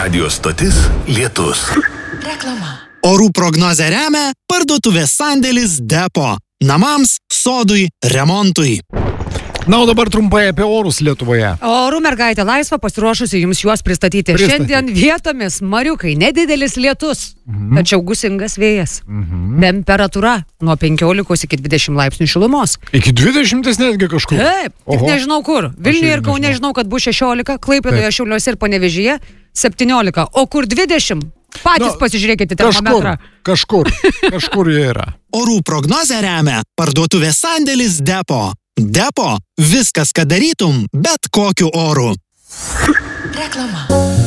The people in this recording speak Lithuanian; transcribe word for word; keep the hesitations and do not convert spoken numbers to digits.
Radio stotis Lietus. Reklama. Orų prognozę remia parduotuvės sandėlis Depo. Namams, sodui, remontui. Na, o dabar trumpai apie orus Lietuvoje. Orų mergaitė Laisva pasiruošusi jums juos pristatyti. Pristatyti. Šiandien vietomis, Mariukai, nedidelis lietus, Mhm. tačiau gūsingas vėjas. Mhm. Temperatūra nuo penkiolikos iki dvidešimt laipsnių šilumos. Iki dvidešimties netgi kažkur. Taip, tik Oho. nežinau kur. Vilniuje ir irgi Kaune nežinau. žinau, kad bus šešiolika, Klaipėdoje, Šiauliuose ir Panevėžyje septyniolika. O kur dvidešimt? Patys Na, pasižiūrėkite Kažkur, termometrą. kažkur, kažkur jie yra. Orų prognozę remia parduotuvės sandėlis Depo. Depo – viskas, ką darytum, bet kokiu oru. Reklama.